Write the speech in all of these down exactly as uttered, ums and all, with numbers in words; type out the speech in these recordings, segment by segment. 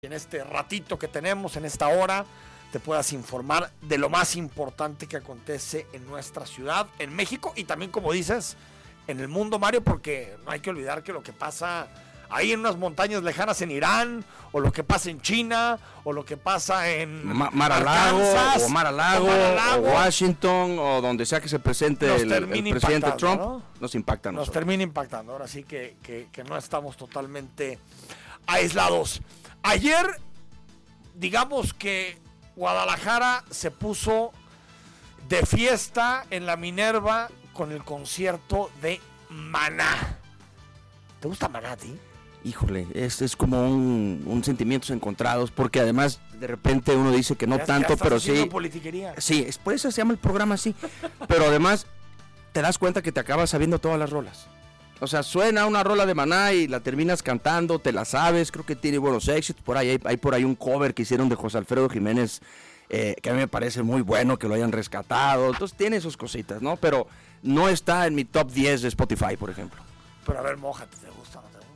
en este ratito que tenemos, en esta hora, te puedas informar de lo más importante que acontece en nuestra ciudad, en México y también, como dices, en el mundo, Mario, porque no hay que olvidar que lo que pasa ahí en unas montañas lejanas en Irán, o lo que pasa en China, o lo que pasa en Ma- Mar-a-Lago, o Mar-a-Lago, o Washington, o donde sea que se presente el, el presidente Trump, ¿no? Nos impacta a Nos nosotros. termina impactando. Ahora sí que, que, que no estamos totalmente aislados. Ayer, digamos que Guadalajara se puso de fiesta en la Minerva con el concierto de Maná. ¿Te gusta Maná a ti? Híjole, es, es como un, un sentimientos encontrados, porque además de repente uno dice que no ya, tanto, ya estás pero sí. Politiquería. Sí, es por eso se llama el programa así. Pero además te das cuenta que te acabas sabiendo todas las rolas. O sea, suena una rola de Maná y la terminas cantando, te la sabes, creo que tiene buenos éxitos. Por ahí hay, hay por ahí un cover que hicieron de José Alfredo Jiménez, eh, que a mí me parece muy bueno que lo hayan rescatado. Entonces tiene sus cositas, ¿no? Pero no está en mi top diez de Spotify, por ejemplo. Pero a ver, mójate, ¿te gusta o no te gusta?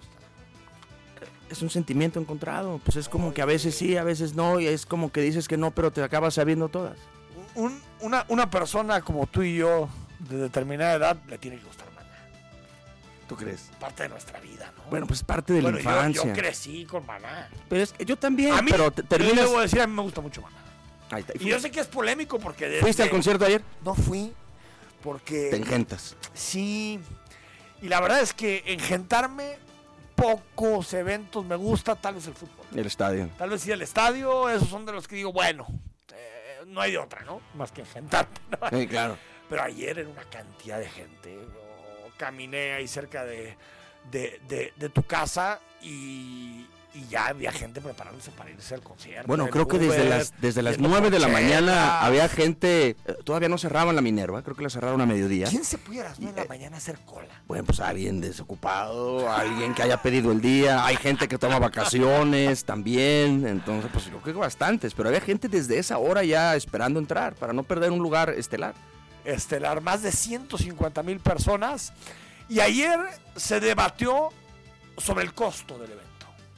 Es un sentimiento encontrado, pues es como que a veces sí, a veces no, y es como que dices que no, pero te acabas sabiendo todas. Un, una, una persona como tú y yo, de determinada edad, le tiene que gustar Maná. ¿Tú crees? Parte de nuestra vida, ¿no? Bueno, pues parte de bueno, la infancia. Yo, yo crecí con Maná. Pero es, yo también, a mí, pero te, terminas... Yo debo decir, a mí me gusta mucho Maná. Ahí está. Y yo sé que es polémico porque... Desde... ¿Fuiste al concierto ayer? No fui, porque... Te engentas. Sí, y la verdad es que engentarme, pocos eventos me gusta, tal vez el fútbol. El estadio. Tal vez sí el estadio, esos son de los que digo, bueno, eh, no hay de otra, ¿no? Más que engentarme, ¿no? Sí, claro. Pero ayer era una cantidad de gente, yo caminé ahí cerca de, de, de, de tu casa y... Y ya había gente preparándose para irse al concierto. Bueno, creo que desde las desde las nueve de la mañana había gente, eh, todavía no cerraban la Minerva, creo que la cerraron a mediodía. ¿Quién se puede a las nueve de la mañana hacer cola? Bueno, pues alguien desocupado, alguien que haya pedido el día, hay gente que toma vacaciones también, entonces pues yo creo que bastantes, pero había gente desde esa hora ya esperando entrar para no perder un lugar estelar. Estelar, más de ciento cincuenta mil personas, y ayer se debatió sobre el costo del evento.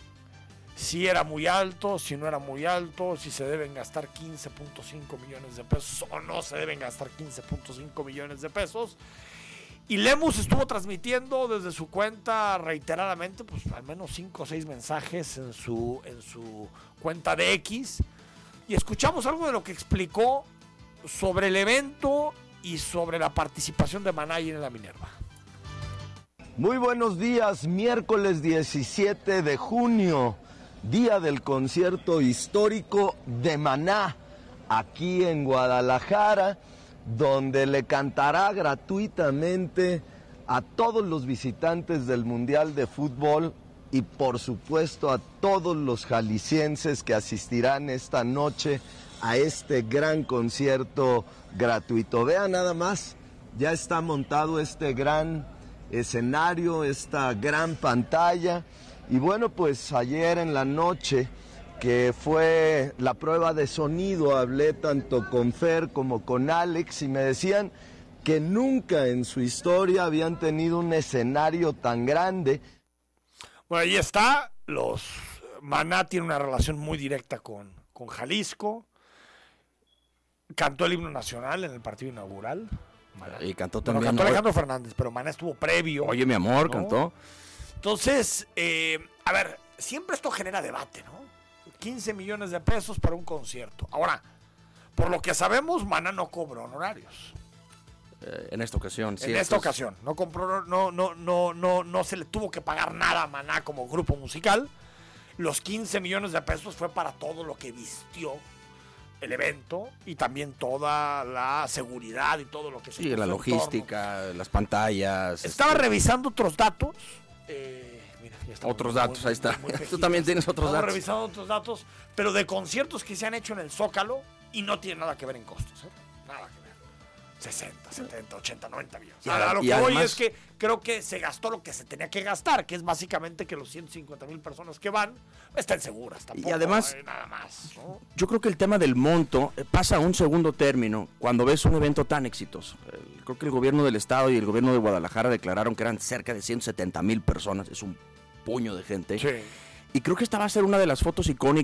Si era muy alto, si no era muy alto, si se deben gastar quince punto cinco millones de pesos o no se deben gastar quince punto cinco millones de pesos. Y Lemus estuvo transmitiendo desde su cuenta reiteradamente, pues al menos cinco o seis mensajes en su, en su cuenta de X. Y escuchamos algo de lo que explicó sobre el evento y sobre la participación de Maná en la Minerva. Muy buenos días, miércoles diecisiete de junio. Día del concierto histórico de Maná, aquí en Guadalajara, donde le cantará gratuitamente a todos los visitantes del Mundial de Fútbol y por supuesto a todos los jaliscienses que asistirán esta noche a este gran concierto gratuito. Vean nada más, ya está montado este gran escenario, esta gran pantalla. Y bueno, pues ayer en la noche, que fue la prueba de sonido, hablé tanto con Fer como con Alex y me decían que nunca en su historia habían tenido un escenario tan grande. Bueno, ahí está. Los Maná tiene una relación muy directa con, con Jalisco. Cantó el himno nacional en el partido inaugural. Maná. Y cantó bueno, también. Cantó Alejandro Fernández, pero Maná estuvo previo. Oye, mi amor, ¿no? Cantó. Entonces, eh, a ver, siempre esto genera debate, ¿no? quince millones de pesos para un concierto. Ahora, por lo que sabemos, Maná no cobró honorarios. Eh, en esta ocasión, sí. En esta ocasión. No compró, no, no, no, no, no se le tuvo que pagar nada a Maná como grupo musical. Los quince millones de pesos fue para todo lo que vistió el evento y también toda la seguridad y todo lo que se sí, la logística, entorno. Las pantallas. Estaba este... revisando otros datos. Eh, mira, ya otros muy, datos, muy, ahí está. muy, muy Tú también tienes otros Estamos datos. revisando otros datos, pero de conciertos que se han hecho en el Zócalo y no tiene nada que ver en costos, ¿eh? Nada que ver. sesenta, setenta, ochenta, noventa millones. Y a, a lo que además, voy es que creo que se gastó lo que se tenía que gastar, que es básicamente que los ciento cincuenta mil personas que van estén seguras. Tampoco y además, hay nada más, ¿no? Yo creo que el tema del monto pasa a un segundo término cuando ves un evento tan exitoso. Creo que el gobierno del estado y el gobierno de Guadalajara declararon que eran cerca de ciento setenta mil personas. Es un puño de gente. Sí. Y creo que esta va a ser una de las fotos icónicas